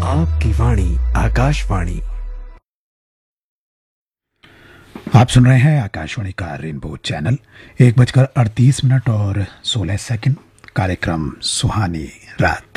आपकी वाणी आकाशवाणी। आप सुन रहे हैं आकाशवाणी का रेनबो चैनल। 1:38 और 16 कार्यक्रम सुहानी रात।